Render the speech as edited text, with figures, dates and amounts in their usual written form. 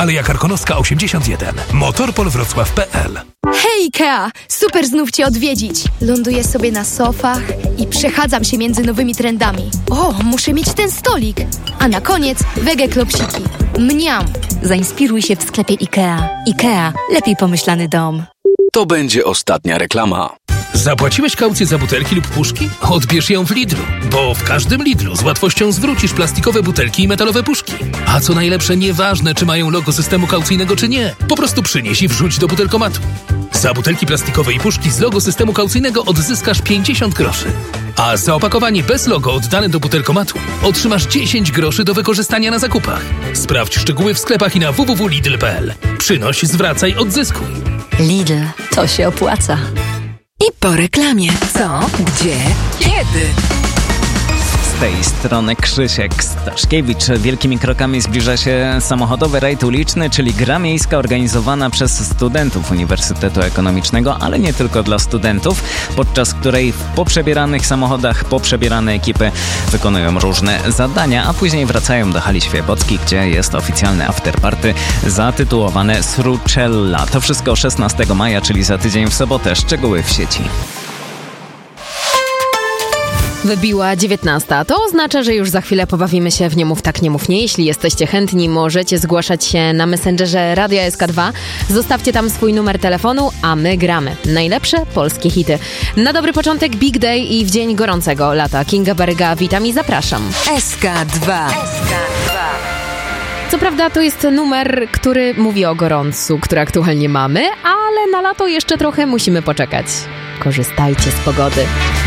ale jak Arkonowska 81. Motorpol-Wrocław.pl. Hej Ikea! Super znów Cię odwiedzić. Ląduję sobie na sofach i przechadzam się między nowymi trendami. O, muszę mieć ten stolik. A na koniec wege klopsiki. Mniam! Zainspiruj się w sklepie Ikea. Ikea. Lepiej pomyślany dom. To będzie ostatnia reklama. Zapłaciłeś kaucję za butelki lub puszki? Odbierz ją w Lidlu, bo w każdym Lidlu z łatwością zwrócisz plastikowe butelki i metalowe puszki. A co najlepsze, nieważne czy mają logo systemu kaucyjnego czy nie, po prostu przynieś i wrzuć do butelkomatu. Za butelki plastikowe i puszki z logo systemu kaucyjnego odzyskasz 50 groszy. A za opakowanie bez logo oddane do butelkomatu otrzymasz 10 groszy do wykorzystania na zakupach. Sprawdź szczegóły w sklepach i na www.lidl.pl. Przynoś, zwracaj, odzyskuj. Lidl. To się opłaca. I po reklamie. Co? Gdzie? Kiedy? Z tej strony Krzysiek Staszkiewicz. Wielkimi krokami zbliża się samochodowy rajd uliczny, czyli gra miejska organizowana przez studentów Uniwersytetu Ekonomicznego, ale nie tylko dla studentów, podczas której w poprzebieranych samochodach poprzebierane ekipy wykonują różne zadania, a później wracają do hali Świebodzkiej, gdzie jest oficjalne afterparty zatytułowane Srucella. To wszystko 16 maja, czyli za tydzień w sobotę. Szczegóły w sieci. Wybiła 19. To oznacza, że już za chwilę pobawimy się w Nie mów tak, nie mów nie. Jeśli jesteście chętni, możecie zgłaszać się na Messengerze Radia SK2. Zostawcie tam swój numer telefonu, a my gramy. Najlepsze polskie hity. Na dobry początek Big Day i w dzień gorącego lata. Kinga Baryga, witam i zapraszam. SK2. Co prawda to jest numer, który mówi o gorącu, który aktualnie mamy, ale na lato jeszcze trochę musimy poczekać. Korzystajcie z pogody.